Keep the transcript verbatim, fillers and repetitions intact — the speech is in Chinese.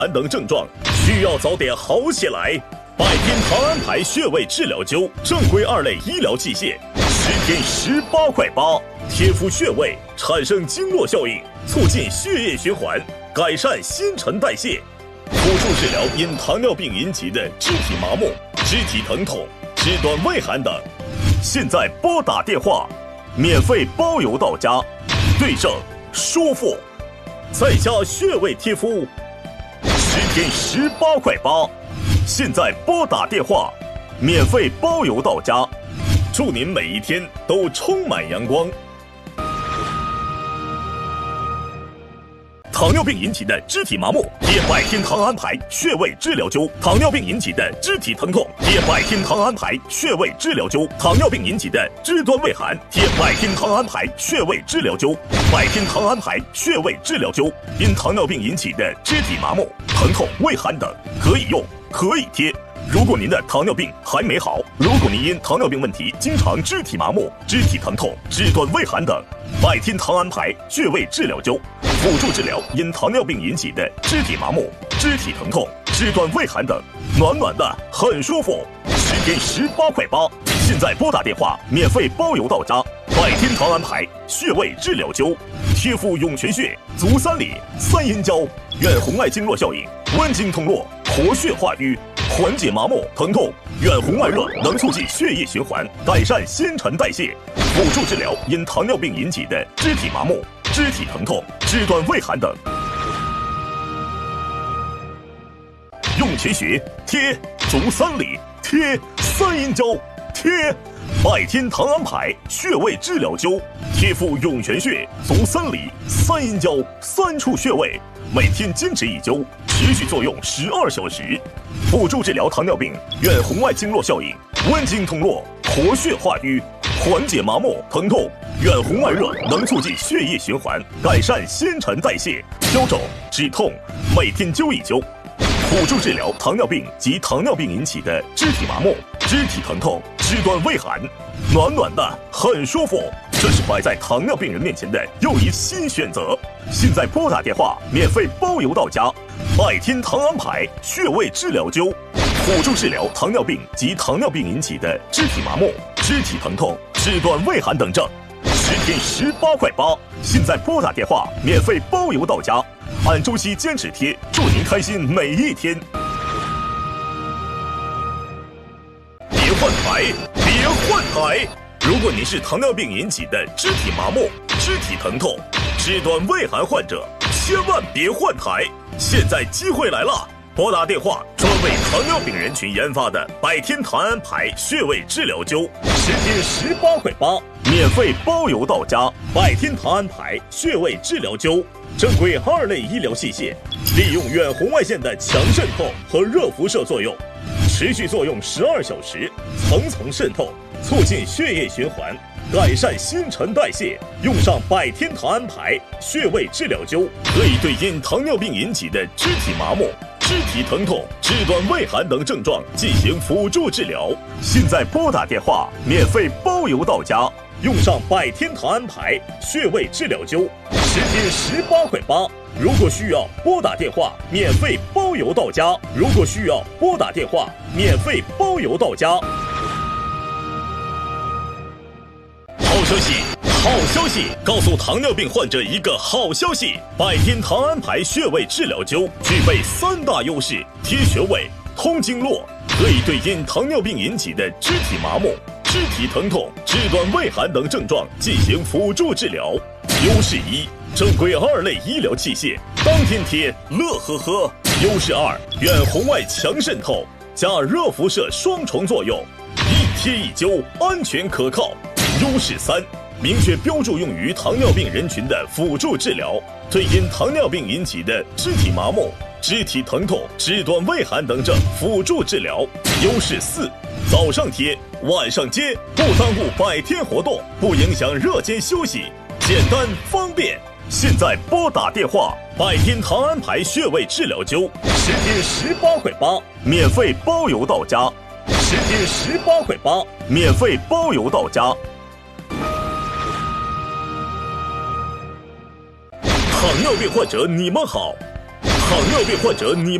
寒等症状，需要早点好起来。百天堂安牌穴位治疗灸，正规二类医疗器械，十天十八块八，贴敷穴位产生经络效应，促进血液循环，改善新陈代谢。辅助治疗因糖尿病引起的肢体麻木、肢体疼痛、肢端畏寒等。现在拨打电话，免费包邮到家，对症舒服，在家穴位贴敷，十天十八块八。现在拨打电话，免费包邮到家，祝您每一天都充满阳光。糖尿病引起的肢体麻木，贴百天堂安牌穴位治疗灸；糖尿病引起的肢体疼痛，贴百天堂安牌穴位治疗灸；糖尿病引起的肢端畏寒，贴百天堂安牌穴位治疗灸。百天堂安牌穴位治疗灸，因糖尿病引起的肢体麻木、疼痛、畏寒等，可以用，可以贴。如果您的糖尿病还没好，如果您因糖尿病问题经常肢体麻木、肢体疼痛、肢端畏寒等，百天堂安牌穴位治疗灸，辅助治疗因糖尿病引起的肢体麻木、肢体疼痛、肢端畏寒等，暖暖的很舒服，十天十八块八。现在拨打电话，免费包邮到家。百天堂安牌穴位治疗灸，贴敷涌泉穴、足三里、三阴交，远红外经络效应，温经通络，活血化瘀，缓解麻木疼痛。远红外热能促进血液循环，改善新陈代谢。辅助治疗因糖尿病引起的肢体麻木、肢体疼痛、肢端畏寒等。涌泉穴贴，足三里贴，三阴交贴。百天堂安牌穴位治疗灸，贴敷涌泉穴、足三里、三阴交三处穴位，每天坚持一灸，持续作用十二小时，辅助治疗糖尿病远红外经络效应，温经通络，活血化瘀，缓解麻木疼痛。远红外热能促进血液循环，改善新陈代谢，消肿止痛，每天灸一灸。辅助治疗糖尿病及糖尿病引起的肢体麻木、肢体疼痛、肢端畏寒，暖暖的很舒服。这是摆在糖尿病人面前的又一新选择。现在拨打电话，免费包邮到家。百天堂安牌穴位治疗灸，辅助治疗糖尿病及糖尿病引起的肢体麻木、肢体疼痛、肢端畏寒等症，十天十八块八。现在拨打电话，免费包邮到家。按周期坚持贴，祝您开心每一天。别换台，别换台！如果您是糖尿病引起的肢体麻木、肢体疼痛、肢端畏寒患者，千万别换台！现在机会来了，拨打电话，专为糖尿病人群研发的百天堂安牌穴位治疗灸，十天十八块八，免费包邮到家。百天堂安牌穴位治疗灸。正规二类医疗器械，利用远红外线的强渗透和热辐射作用，持续作用十二小时，层层渗透，促进血液循环，改善新陈代谢。用上百天堂安牌穴位治疗灸，可以对因糖尿病引起的肢体麻木、肢体疼痛、肢端畏寒等症状进行辅助治疗。现在拨打电话，免费包邮到家。用上百天堂安牌穴位治疗灸，十天十八块八。如果需要拨打电话，免费包邮到家。如果需要拨打电话，免费包邮到家。好消息，好消息！告诉糖尿病患者一个好消息：百天堂安牌穴位治疗灸具备三大优势：贴穴位、通经络，可以对因糖尿病引起的肢体麻木、肢体疼痛、肢端畏寒等症状进行辅助治疗。优势一，正规二类医疗器械，当天贴，乐呵呵。优势二，远红外强渗透加热辐射双重作用，一贴一灸，安全可靠。优势三，明确标注用于糖尿病人群的辅助治疗，对因糖尿病引起的肢体麻木、肢体疼痛、肢端畏寒等症辅助治疗。优势四，早上贴，晚上接，不耽误百天活动，不影响热间休息，简单方便。现在拨打电话，百天堂安牌穴位治疗灸，十天十八块八，免费包邮到家。十天十八块八，免费包邮到家。糖尿病患者，你们好！ 糖尿病患者，你。